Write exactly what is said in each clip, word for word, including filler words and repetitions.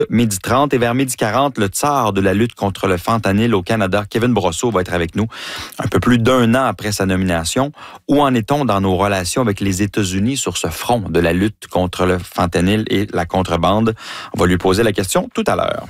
midi trente et vers midi quarante, le tsar de la lutte contre le fentanyl au Canada, Kevin Brosseau, va être avec nous un peu plus d'un an après sa nomination. Où en est-on dans nos relations avec les États-Unis sur ce front de la lutte contre le fentanyl et la contrebande? On va lui poser la question tout à l'heure.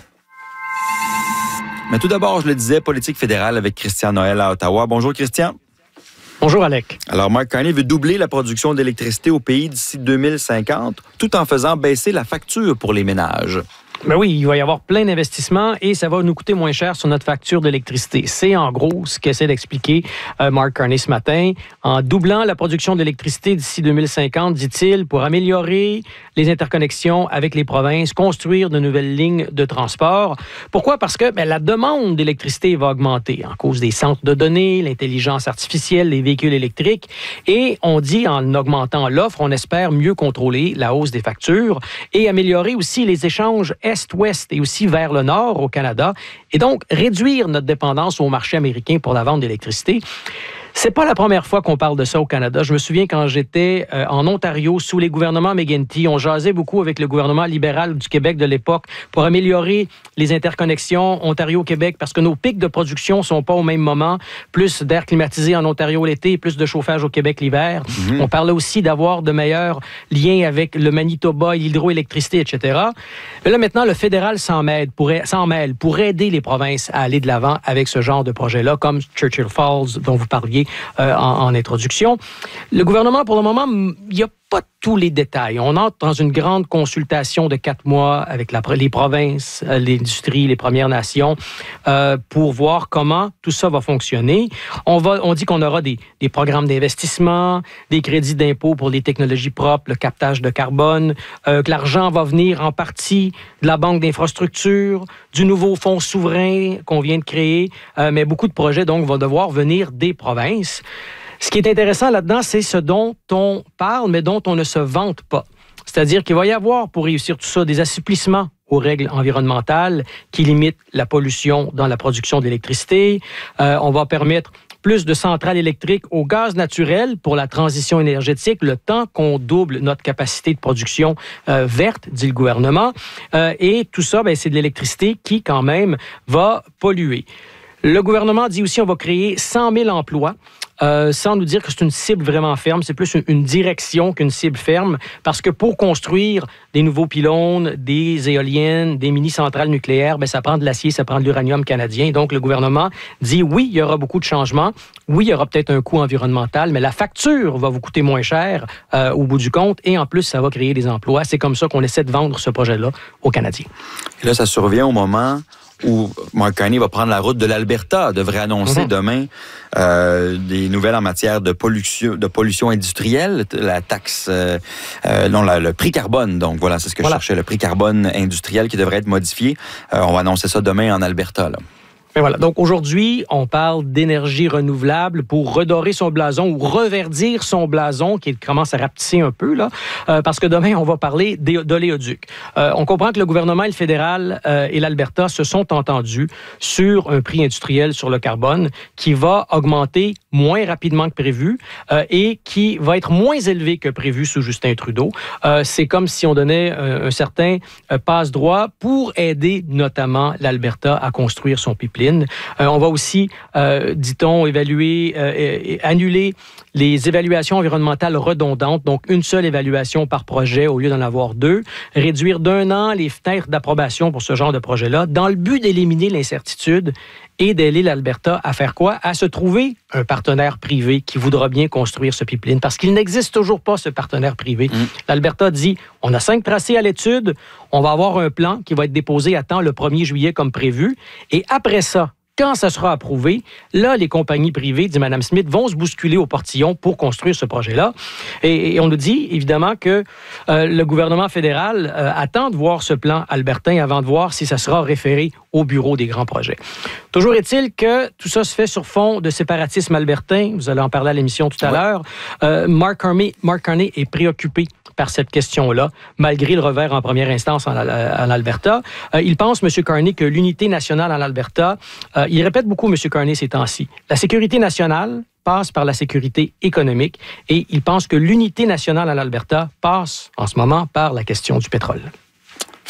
Mais tout d'abord, je le disais, politique fédérale avec Christian Noël à Ottawa. Bonjour Christian. Bonjour, Alec. Alors, Mark Carney veut doubler la production d'électricité au pays d'ici deux mille cinquante, tout en faisant baisser la facture pour les ménages. Ben oui, il va y avoir plein d'investissements et ça va nous coûter moins cher sur notre facture d'électricité. C'est en gros ce qu'essaie d'expliquer euh, Mark Carney ce matin. En doublant la production d'électricité d'ici deux mille cinquante, dit-il, pour améliorer les interconnexions avec les provinces, construire de nouvelles lignes de transport. Pourquoi? Parce que ben, la demande d'électricité va augmenter en cause des centres de données, l'intelligence artificielle, les véhicules électriques. Et on dit, en augmentant l'offre, on espère mieux contrôler la hausse des factures et améliorer aussi les échanges est-ouest et aussi vers le nord au Canada, et donc réduire notre dépendance au marché américain pour la vente d'électricité. C'est pas la première fois qu'on parle de ça au Canada. Je me souviens quand j'étais euh, en Ontario sous les gouvernements McGuinty, on jasait beaucoup avec le gouvernement libéral du Québec de l'époque pour améliorer les interconnexions Ontario-Québec parce que nos pics de production sont pas au même moment. Plus d'air climatisé en Ontario l'été, plus de chauffage au Québec l'hiver. Mm-hmm. On parlait aussi d'avoir de meilleurs liens avec le Manitoba, l'hydroélectricité, et cetera. Mais là, maintenant, le fédéral s'en mêle, pour, s'en mêle pour aider les provinces à aller de l'avant avec ce genre de projet-là, comme Churchill Falls, dont vous parliez Euh, en, en introduction. Le gouvernement, pour le moment, il n'y a pas tous les détails. On entre dans une grande consultation de quatre mois avec la, les provinces, l'industrie, les Premières Nations, euh, pour voir comment tout ça va fonctionner. On, va, on dit qu'on aura des, des programmes d'investissement, des crédits d'impôt pour les technologies propres, le captage de carbone, euh, que l'argent va venir en partie de la Banque d'infrastructure, du nouveau fonds souverain qu'on vient de créer, euh, mais beaucoup de projets, donc, vont devoir venir des provinces. Ce qui est intéressant là-dedans, c'est ce dont on parle, mais dont on ne se vante pas. C'est-à-dire qu'il va y avoir, pour réussir tout ça, des assouplissements aux règles environnementales qui limitent la pollution dans la production d'électricité. Euh, on va permettre plus de centrales électriques au gaz naturel pour la transition énergétique, le temps qu'on double notre capacité de production euh, verte, dit le gouvernement. Euh, et tout ça, ben, c'est de l'électricité qui, quand même, va polluer. Le gouvernement dit aussi qu'on va créer cent mille emplois. Euh, sans nous dire que c'est une cible vraiment ferme. C'est plus une, une direction qu'une cible ferme, parce que pour construire des nouveaux pylônes, des éoliennes, des mini-centrales nucléaires, ben, ça prend de l'acier, ça prend de l'uranium canadien. Donc, le gouvernement dit oui, il y aura beaucoup de changements. Oui, il y aura peut-être un coût environnemental, mais la facture va vous coûter moins cher euh, au bout du compte, et en plus, ça va créer des emplois. C'est comme ça qu'on essaie de vendre ce projet-là aux Canadiens. Et là, ça survient au moment où Mark Carney va prendre la route de l'Alberta, devrait annoncer mm-hmm. demain euh, des nouvelles en matière de pollution, de pollution industrielle, la taxe, euh, euh, non, la, le prix carbone. Donc voilà, c'est ce que voilà. je cherchais, le prix carbone industriel qui devrait être modifié. Euh, on va annoncer ça demain en Alberta, là. Mais voilà. Donc, aujourd'hui, on parle d'énergie renouvelable pour redorer son blason ou reverdir son blason qui commence à rapetisser un peu, là, euh, parce que demain, on va parler d'oléoduc. Euh, on comprend que le gouvernement et le fédéral euh, et l'Alberta se sont entendus sur un prix industriel sur le carbone qui va augmenter moins rapidement que prévu euh, et qui va être moins élevé que prévu sous Justin Trudeau. Euh, c'est comme si on donnait un, un certain euh, passe-droit pour aider notamment l'Alberta à construire son pipeline. Euh, on va aussi, euh, dit-on, évaluer, euh, et, et annuler les évaluations environnementales redondantes, donc une seule évaluation par projet au lieu d'en avoir deux, réduire d'un an les fenêtres d'approbation pour ce genre de projet-là, dans le but d'éliminer l'incertitude et d'aider l'Alberta à faire quoi? À se trouver un partenaire privé qui voudra bien construire ce pipeline, parce qu'il n'existe toujours pas, ce partenaire privé. Mmh. L'Alberta dit, on a cinq tracés à l'étude, on va avoir un plan qui va être déposé à temps le premier juillet comme prévu, et après ça, quand ça sera approuvé, là, les compagnies privées, dit Mme Smith, vont se bousculer au portillon pour construire ce projet-là. Et, et on nous dit, évidemment, que euh, le gouvernement fédéral euh, attend de voir ce plan albertain avant de voir si ça sera référé au bureau des grands projets. Toujours est-il que tout ça se fait sur fond de séparatisme albertain. Vous allez en parler à l'émission tout à ouais. l'heure. Euh, Mark Carney, Mark Carney est préoccupé par cette question-là, malgré le revers en première instance en, en Alberta. Euh, il pense, M. Carney, que l'unité nationale en Alberta, euh, il répète beaucoup, M. Carney, ces temps-ci, la sécurité nationale passe par la sécurité économique, et il pense que l'unité nationale en Alberta passe, en ce moment, par la question du pétrole.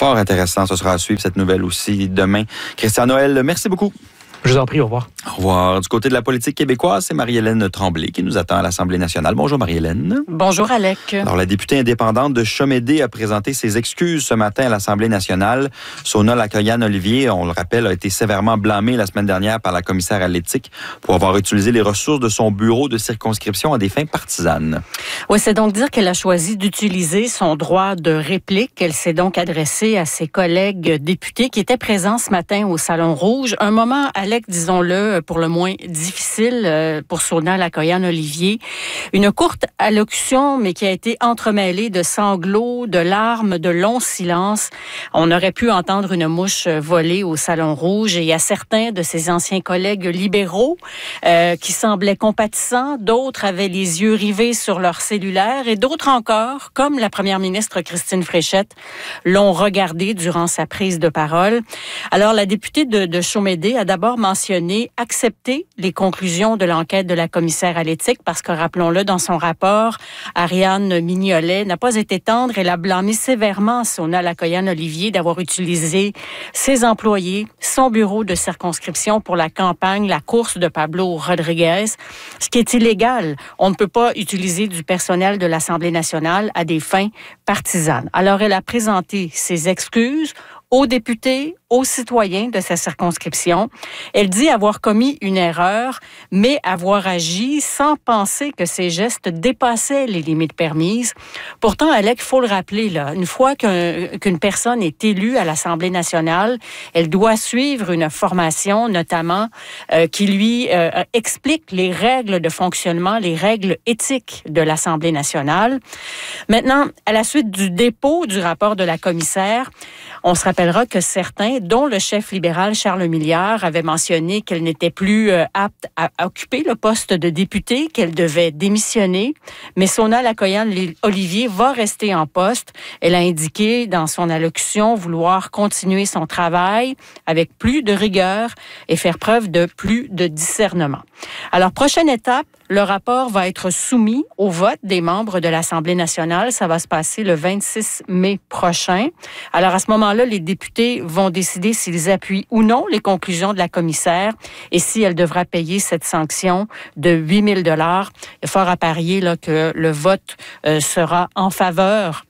Fort intéressant, ce sera à suivre cette nouvelle aussi demain. Christian Noël, merci beaucoup. Je vous en prie, au revoir. Au revoir. Du côté de la politique québécoise, c'est Marie-Hélène Tremblay qui nous attend à l'Assemblée nationale. Bonjour Marie-Hélène. Bonjour Alec. Alors, la députée indépendante de Chomédé a présenté ses excuses ce matin à l'Assemblée nationale. Sona Lacoyan-Olivier, on le rappelle, a été sévèrement blâmée la semaine dernière par la commissaire à l'éthique pour avoir utilisé les ressources de son bureau de circonscription à des fins partisanes. Oui, c'est donc dire qu'elle a choisi d'utiliser son droit de réplique. Elle s'est donc adressée à ses collègues députés qui étaient présents ce matin au Salon Rouge. Un moment, Alec, disons-le, pour le moins difficile pour Sona Lacoyan-Olivier. Une courte allocution, mais qui a été entremêlée de sanglots, de larmes, de longs silences. On aurait pu entendre une mouche voler au Salon Rouge. Et il y a certains de ses anciens collègues libéraux euh, qui semblaient compatissants. D'autres avaient les yeux rivés sur leur cellulaire. Et d'autres encore, comme la première ministre Christine Fréchette, l'ont regardé durant sa prise de parole. Alors, la députée de, de Chomédé a d'abord mentionné accepter les conclusions de l'enquête de la commissaire à l'éthique parce que, rappelons-le, dans son rapport, Ariane Mignolet n'a pas été tendre. Elle a blâmé sévèrement Sona Lacoyan-Olivier d'avoir utilisé ses employés, son bureau de circonscription pour la campagne, la course de Pablo Rodriguez, ce qui est illégal. On ne peut pas utiliser du personnel de l'Assemblée nationale à des fins partisanes. Alors, elle a présenté ses excuses aux députés, aux citoyens de sa circonscription. Elle dit avoir commis une erreur, mais avoir agi sans penser que ses gestes dépassaient les limites permises. Pourtant, Alec, il faut le rappeler, là, une fois qu'un, qu'une personne est élue à l'Assemblée nationale, elle doit suivre une formation, notamment, euh, qui lui euh, explique les règles de fonctionnement, les règles éthiques de l'Assemblée nationale. Maintenant, à la suite du dépôt du rapport de la commissaire, on se rappellera que certains, dont le chef libéral Charles Milliard, avaient mentionné qu'elle n'était plus euh, apte à occuper le poste de députée, qu'elle devait démissionner. Mais Sona Lacoyan-Olivier va rester en poste. Elle a indiqué dans son allocution vouloir continuer son travail avec plus de rigueur et faire preuve de plus de discernement. Alors, prochaine étape, le rapport va être soumis au vote des membres de l'Assemblée nationale. Ça va se passer le vingt-six mai prochain. Alors, à ce moment-là, les députés vont décider s'ils appuient ou non les conclusions de la commissaire et si elle devra payer cette sanction de huit mille dollars. Il est fort à parier là, que le vote euh, sera en faveur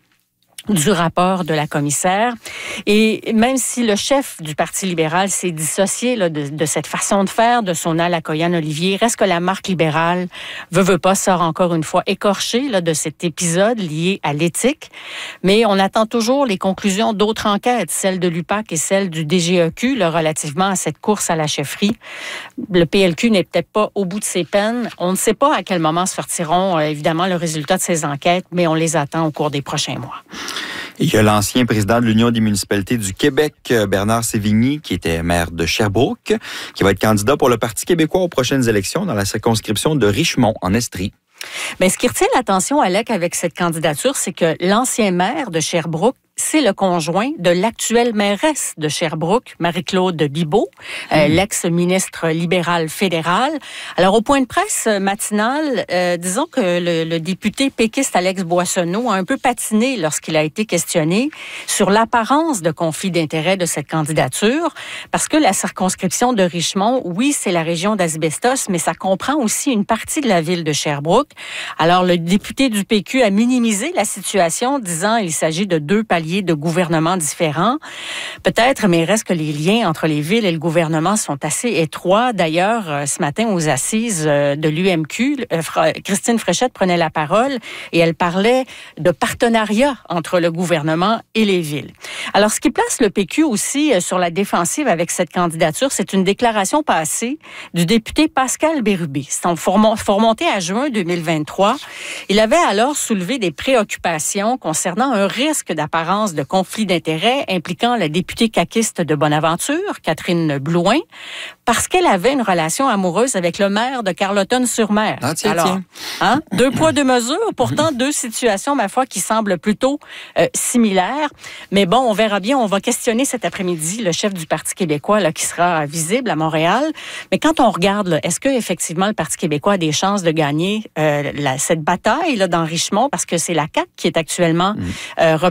du rapport de la commissaire. Et même si le chef du Parti libéral s'est dissocié là, de, de cette façon de faire de Sona Lacoyan-Olivier, reste que la marque libérale, veut, veut pas, sort encore une fois écorchée là, de cet épisode lié à l'éthique. Mais on attend toujours les conclusions d'autres enquêtes, celle de l'U P A C et celle du D G E Q, là, relativement à cette course à la chefferie. Le P L Q n'est peut-être pas au bout de ses peines. On ne sait pas à quel moment sortiront, euh, évidemment, le résultat de ces enquêtes, mais on les attend au cours des prochains mois. Il y a l'ancien président de l'Union des municipalités du Québec, Bernard Sévigny, qui était maire de Sherbrooke, qui va être candidat pour le Parti québécois aux prochaines élections dans la circonscription de Richmond, en Estrie. Bien, ce qui retient l'attention, Alec, avec cette candidature, c'est que l'ancien maire de Sherbrooke, c'est le conjoint de l'actuelle mairesse de Sherbrooke, Marie-Claude Bibeau, mmh. euh, l'ex-ministre libéral fédéral. Alors, au point de presse matinal, euh, disons que le, le député péquiste Alex Boissonneau a un peu patiné lorsqu'il a été questionné sur l'apparence de conflit d'intérêt de cette candidature, parce que la circonscription de Richmond, oui, c'est la région d'Asbestos, mais ça comprend aussi une partie de la ville de Sherbrooke. Alors, le député du P Q a minimisé la situation, disant qu'il s'agit de deux paliers de gouvernements différents. Peut-être, mais il reste que les liens entre les villes et le gouvernement sont assez étroits. D'ailleurs, ce matin, aux assises de l'U M Q, Christine Fréchette prenait la parole et elle parlait de partenariat entre le gouvernement et les villes. Alors, ce qui place le P Q aussi sur la défensive avec cette candidature, c'est une déclaration passée du député Pascal Bérubé. Il faut remonter à juin deux mille vingt-trois. Il avait alors soulevé des préoccupations concernant un risque d'apparence de conflit d'intérêts impliquant la députée caquiste de Bonaventure, Catherine Blouin, parce qu'elle avait une relation amoureuse avec le maire de Carleton-sur-Mer. Ah, tiens, Alors, tiens. Hein, deux poids, deux mesures, pourtant deux situations, ma foi, qui semblent plutôt euh, similaires. Mais bon, on verra bien. On va questionner cet après-midi le chef du Parti québécois là, qui sera visible à Montréal. Mais quand on regarde, là, est-ce que effectivement le Parti québécois a des chances de gagner euh, la, cette bataille là, dans Richmond, parce que c'est la C A Q qui est actuellement mmh. euh, représentée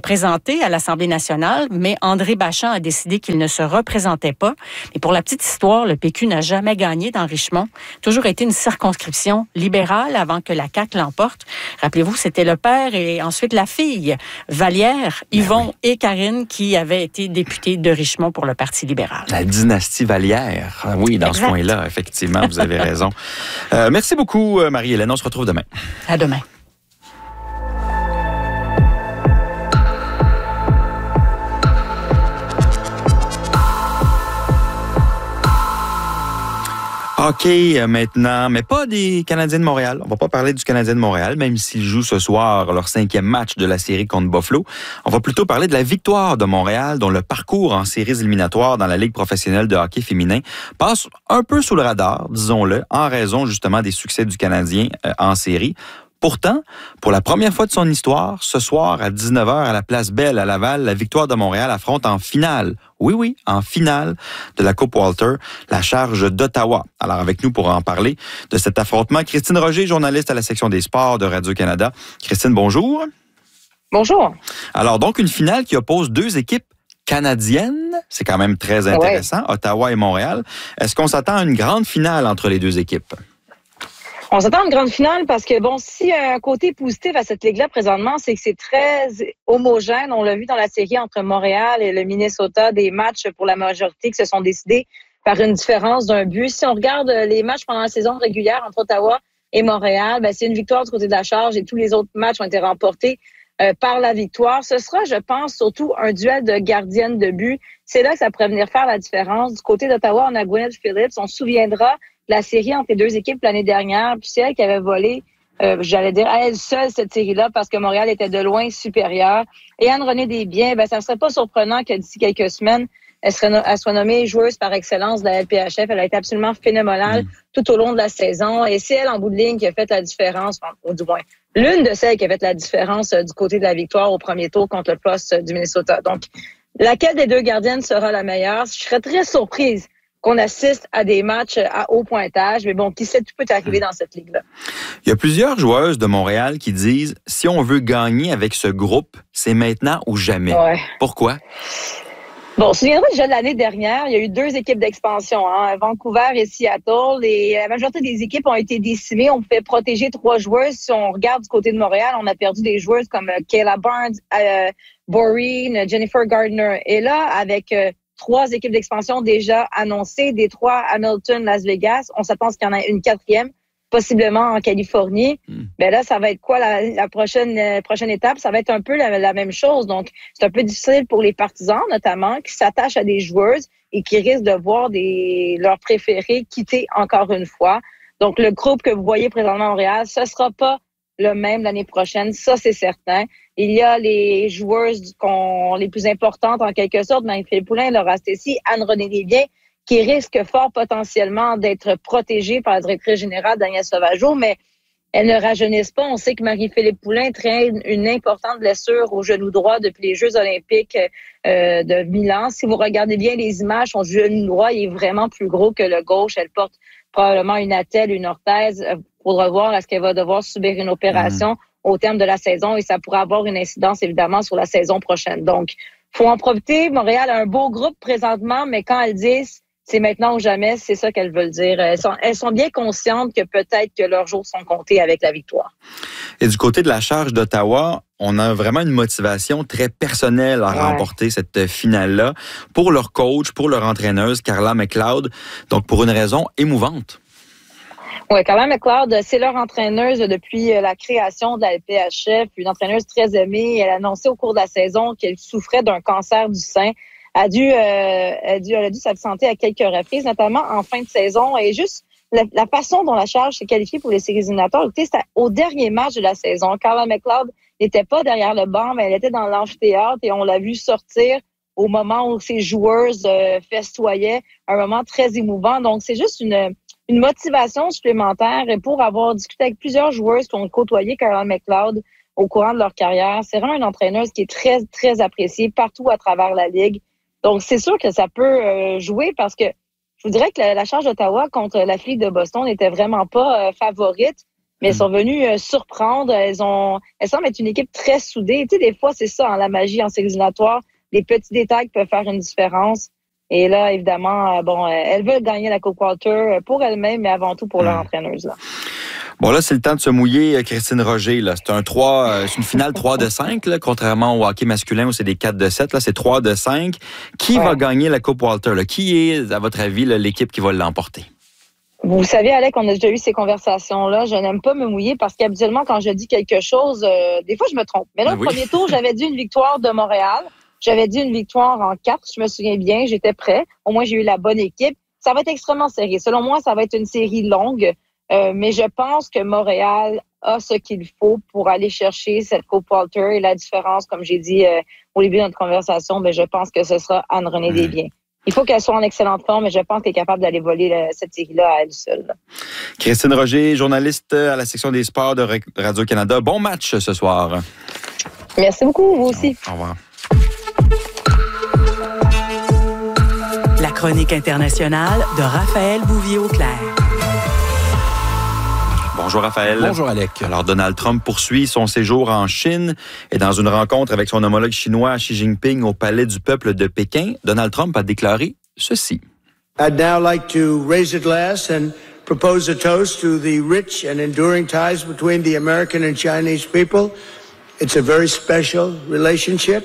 voté à l'Assemblée nationale, mais André Bachand a décidé qu'il ne se représentait pas. Et pour la petite histoire, le P Q n'a jamais gagné dans Richmond. Toujours été une circonscription libérale avant que la C A Q l'emporte. Rappelez-vous, c'était le père et ensuite la fille, Vallière, Yvon oui. et Karine, qui avaient été députés de Richmond pour le Parti libéral. La dynastie Vallière. Oui, dans exact. Ce coin-là, effectivement, vous avez raison. Euh, merci beaucoup, Marie-Hélène. On se retrouve demain. À demain. Hockey maintenant, mais pas des Canadiens de Montréal. On va pas parler du Canadien de Montréal, même s'ils jouent ce soir leur cinquième match de la série contre Buffalo. On va plutôt parler de la victoire de Montréal, dont le parcours en séries éliminatoires dans la Ligue professionnelle de hockey féminin passe un peu sous le radar, disons-le, en raison justement des succès du Canadien euh, en série. Pourtant, pour la première fois de son histoire, ce soir à dix-neuf heures à la Place Belle à Laval, la Victoire de Montréal affronte en finale, oui, oui, en finale de la Coupe Walter, la Charge d'Ottawa. Alors avec nous pour en parler de cet affrontement, Christine Roger, journaliste à la section des sports de Radio-Canada. Christine, bonjour. Bonjour. Alors donc une finale qui oppose deux équipes canadiennes, c'est quand même très intéressant, ouais. Ottawa et Montréal. Est-ce qu'on s'attend à une grande finale entre les deux équipes? On s'attend à une grande finale parce que, bon, s'il y a un côté positif à cette ligue-là présentement, c'est que c'est très homogène. On l'a vu dans la série entre Montréal et le Minnesota, des matchs pour la majorité qui se sont décidés par une différence d'un but. Si on regarde les matchs pendant la saison régulière entre Ottawa et Montréal, ben, c'est une victoire du côté de la Charge et tous les autres matchs ont été remportés euh, par la victoire. Ce sera, je pense, surtout un duel de gardiennes de but. C'est là que ça pourrait venir faire la différence. Du côté d'Ottawa, on a Gwyneth Phillips. On se souviendra la série entre les deux équipes l'année dernière, puis c'est elle qui avait volé, euh, j'allais dire, à elle seule cette série-là parce que Montréal était de loin supérieur. Et Anne-Renée Desbiens, ben, ça ne serait pas surprenant que d'ici quelques semaines, elle, serait, elle soit nommée joueuse par excellence de la L P H F. Elle a été absolument phénoménale mmh. tout au long de la saison. Et c'est elle, en bout de ligne, qui a fait la différence, ou du moins, l'une de celles qui a fait la différence euh, du côté de la victoire au premier tour contre le poste du Minnesota. Donc, laquelle des deux gardiennes sera la meilleure? Je serais très surprise qu'on assiste à des matchs à haut pointage. Mais bon, qui sait, tout peut arriver dans cette ligue-là. Il y a plusieurs joueuses de Montréal qui disent, si on veut gagner avec ce groupe, c'est maintenant ou jamais. Ouais. Pourquoi? Bon, souviendra déjà de l'année dernière, il y a eu deux équipes d'expansion, hein, Vancouver et Seattle. Et la majorité des équipes ont été décimées. On pouvait protéger trois joueuses. Si on regarde du côté de Montréal, on a perdu des joueuses comme Kayla Barnes, euh, Boreen, Jennifer Gardner. Et là, avec euh, trois équipes d'expansion déjà annoncées, Détroit, Hamilton, Las Vegas. On s'attend à ce qu'il y en ait une quatrième, possiblement en Californie. Mm. Ben là, ça va être quoi la, la prochaine euh, prochaine étape? Ça va être un peu la, la même chose. Donc, c'est un peu difficile pour les partisans, notamment, qui s'attachent à des joueuses et qui risquent de voir des leurs préférés quitter encore une fois. Donc, le groupe que vous voyez présentement à Montréal, ce sera pas le même l'année prochaine, ça c'est certain. Il y a les joueuses qu'on, les plus importantes en quelque sorte, Marie-Philippe Poulin, Laura Stacey, Anne-Renée Desbiens, qui risquent fort potentiellement d'être protégées par la directrice générale Danielle Sauvageau, mais elles ne rajeunissent pas. On sait que Marie-Philippe Poulin traîne une importante blessure au genou droit depuis les Jeux olympiques euh, de Milan. Si vous regardez bien les images, son genou droit il est vraiment plus gros que le gauche. Elle porte probablement une attelle, une orthèse. Il faudra voir est-ce qu'elle va devoir subir une opération mmh. au terme de la saison et ça pourrait avoir une incidence évidemment sur la saison prochaine. Donc, il faut en profiter. Montréal a un beau groupe présentement, mais quand elles disent c'est maintenant ou jamais, c'est ça qu'elles veulent dire. Elles sont, elles sont bien conscientes que peut-être que leurs jours sont comptés avec la victoire. Et du côté de la Charge d'Ottawa, on a vraiment une motivation très personnelle à ouais. remporter cette finale-là pour leur coach, pour leur entraîneuse, Carla McLeod, donc pour une raison émouvante. Oui, Carla McLeod, c'est leur entraîneuse depuis la création de la L P H F, une entraîneuse très aimée. Elle a annoncé au cours de la saison qu'elle souffrait d'un cancer du sein. Elle a dû, euh, elle a dû, elle a dû s'absenter à quelques reprises, notamment en fin de saison. Et juste la, la façon dont la Charge s'est qualifiée pour les séries éliminatoires, c'était au dernier match de la saison. Carla McLeod n'était pas derrière le banc, mais elle était dans l'amphithéâtre et on l'a vu sortir au moment où ses joueuses euh, festoyaient, un moment très émouvant. Donc, c'est juste une... une motivation supplémentaire pour avoir discuté avec plusieurs joueuses qui ont côtoyé Carla McLeod au courant de leur carrière. C'est vraiment une entraîneuse qui est très, très appréciée partout à travers la Ligue. Donc, c'est sûr que ça peut euh, jouer parce que je vous dirais que la, la Charge d'Ottawa contre la Fligue de Boston n'était vraiment pas euh, favorite. mais elles sont venues euh, surprendre. Elles ont, elles semblent être une équipe très soudée. Tu sais, des fois, c'est ça, hein, la magie en séries éliminatoires. Les petits détails peuvent faire une différence. Et là, évidemment, euh, bon, euh, elles veulent gagner la Coupe Walter pour elles-mêmes, mais avant tout pour mmh. leur entraîneuse, là. Bon, là, c'est le temps de se mouiller, Christine Roger. Là. C'est un trois, euh, c'est une finale trois de cinq, là, contrairement au hockey masculin où c'est des quatre de sept. Là, c'est trois de cinq. Qui ouais. va gagner la Coupe Walter? Là? Qui est, à votre avis, là, l'équipe qui va l'emporter? Vous savez, Alec, on a déjà eu ces conversations-là. Je n'aime pas me mouiller parce qu'habituellement, quand je dis quelque chose, euh, des fois, je me trompe. Mais là, ben au oui. premier tour, j'avais dit une victoire de Montréal. J'avais dit une victoire en quatre. Je me souviens bien, j'étais prêt. Au moins, j'ai eu la bonne équipe. Ça va être extrêmement serré. Selon moi, ça va être une série longue. Euh, mais je pense que Montréal a ce qu'il faut pour aller chercher cette Coupe Walter. Et la différence, comme j'ai dit euh, au début de notre conversation, ben, je pense que ce sera Anne-Renée mmh. Desbiens. Il faut qu'elle soit en excellente forme, mais je pense qu'elle est capable d'aller voler le, cette série-là à elle seule. Là. Christine Roger, journaliste à la section des sports de Radio-Canada. Bon match ce soir. Merci beaucoup, vous aussi. Au revoir. La chronique internationale de Raphaël Bouvier-Auclair. Bonjour Raphaël. Bonjour Alec. Alors Donald Trump poursuit son séjour en Chine et dans une rencontre avec son homologue chinois Xi Jinping au Palais du Peuple de Pékin, Donald Trump a déclaré ceci. I'd now like to raise a glass and propose a toast to the rich and enduring ties between the American and Chinese people. It's a very special relationship.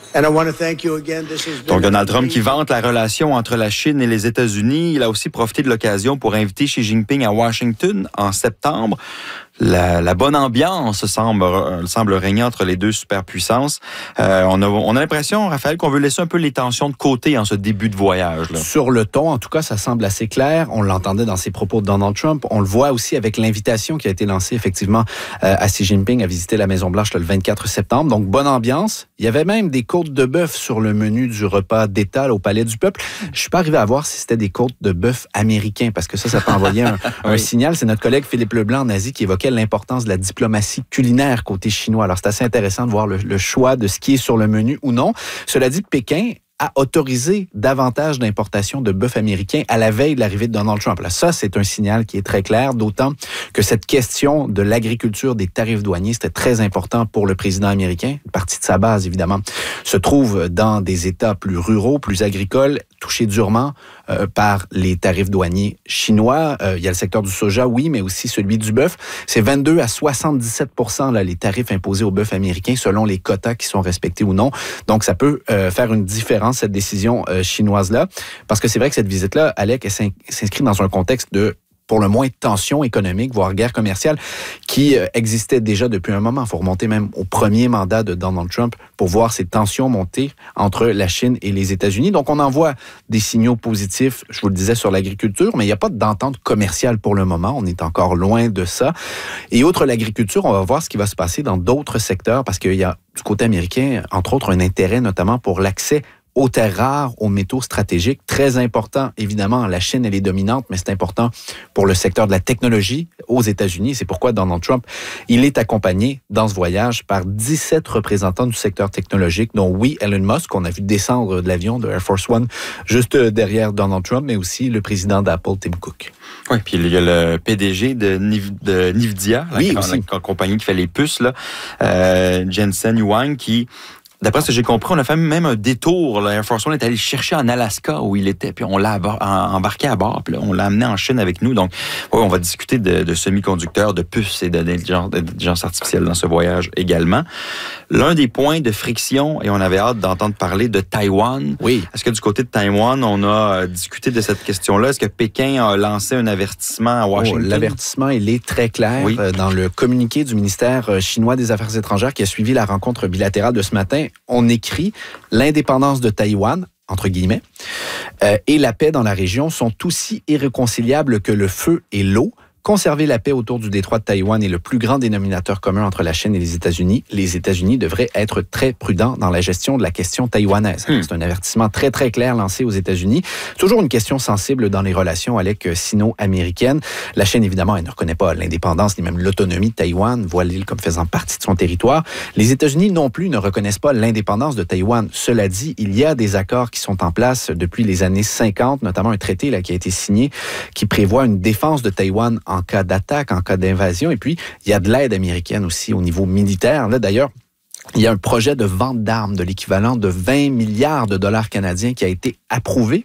Donc, Donald Trump qui vante la relation entre la Chine et les États-Unis. Il a aussi profité de l'occasion pour inviter Xi Jinping à Washington en septembre. La, la bonne ambiance semble, semble régner entre les deux superpuissances. Euh, on a, on a l'impression, Raphaël, qu'on veut laisser un peu les tensions de côté en ce début de voyage. Là. Sur le ton, en tout cas, ça semble assez clair. On l'entendait dans ses propos de Donald Trump. On le voit aussi avec l'invitation qui a été lancée, effectivement, euh, à Xi Jinping à visiter la Maison-Blanche le vingt-quatre septembre. Donc, bonne ambiance. Il y avait même des côtes de bœuf sur le menu du repas d'État là, au Palais du Peuple. Je suis pas arrivé à voir si c'était des côtes de bœuf américains, parce que ça, ça peut envoyer un, un oui. signal. C'est notre collègue Philippe Leblanc, nazi, qui évoquait l'importance de la diplomatie culinaire côté chinois. Alors, c'est assez intéressant de voir le, le choix de ce qui est sur le menu ou non. Cela dit, Pékin a autorisé davantage d'importations de bœuf américain à la veille de l'arrivée de Donald Trump. Là, ça, c'est un signal qui est très clair, d'autant que cette question de l'agriculture, des tarifs douaniers, c'était très important pour le président américain. Une partie de sa base, évidemment, se trouve dans des États plus ruraux, plus agricoles, touchés durement euh, par les tarifs douaniers chinois. Euh, il y a le secteur du soja, oui, mais aussi celui du bœuf. C'est vingt-deux à soixante-dix-sept pour cent là, les tarifs imposés au bœuf américain selon les quotas qui sont respectés ou non. Donc, ça peut euh, faire une différence, cette décision euh, chinoise-là. Parce que c'est vrai que cette visite-là, Alec, elle s'inscrit dans un contexte de pour le moins tension économique, voire guerre commerciale, qui euh, existait déjà depuis un moment. Il faut remonter même au premier mandat de Donald Trump pour voir ces tensions monter entre la Chine et les États-Unis. Donc, on envoie des signaux positifs, je vous le disais, sur l'agriculture, mais il n'y a pas d'entente commerciale pour le moment. On est encore loin de ça. Et outre l'agriculture, on va voir ce qui va se passer dans d'autres secteurs, parce qu'il y a du côté américain, entre autres, un intérêt notamment pour l'accès aux terres rares, aux métaux stratégiques. Très important, évidemment, la Chine, elle est dominante, mais c'est important pour le secteur de la technologie aux États-Unis. C'est pourquoi Donald Trump, il est accompagné dans ce voyage par dix-sept représentants du secteur technologique, dont, oui, Elon Musk, qu'on a vu descendre de l'avion de Air Force One juste derrière Donald Trump, mais aussi le président d'Apple, Tim Cook. Oui, puis il y a le P D G de, Niv- de Nvidia, oui, la, la, la compagnie qui fait les puces, là, euh, Jensen Huang, qui... D'après ce que j'ai compris, on a fait même un détour. Là. Air Force One est allé chercher en Alaska où il était, puis on l'a embarqué à bord, puis là, on l'a amené en Chine avec nous. Donc, ouais, on va discuter de, de semi-conducteurs, de puces et d'intelligence artificielle dans ce voyage également. L'un des points de friction, et on avait hâte d'entendre parler de Taïwan. Oui. Est-ce que du côté de Taïwan, on a discuté de cette question-là? Est-ce que Pékin a lancé un avertissement à Washington? Oh, l'avertissement, il est très clair. Oui. Dans le communiqué du ministère chinois des Affaires étrangères qui a suivi la rencontre bilatérale de ce matin, on écrit « L'indépendance de Taïwan », entre guillemets, euh, et la paix dans la région sont aussi irréconciliables que le feu et l'eau. Conserver la paix autour du détroit de Taïwan est le plus grand dénominateur commun entre la Chine et les États-Unis. Les États-Unis devraient être très prudents dans la gestion de la question taïwanaise. Hmm. C'est un avertissement très, très clair lancé aux États-Unis. Toujours une question sensible dans les relations avec sino-américaines. La Chine, évidemment, elle ne reconnaît pas l'indépendance ni même l'autonomie de Taïwan, voit l'île comme faisant partie de son territoire. Les États-Unis non plus ne reconnaissent pas l'indépendance de Taïwan. Cela dit, il y a des accords qui sont en place depuis les années cinquante, notamment un traité là, qui a été signé qui prévoit une défense de Taïwan en en cas d'attaque, en cas d'invasion. Et puis, il y a de l'aide américaine aussi au niveau militaire. Là, d'ailleurs, il y a un projet de vente d'armes de l'équivalent de vingt milliards de dollars canadiens qui a été approuvé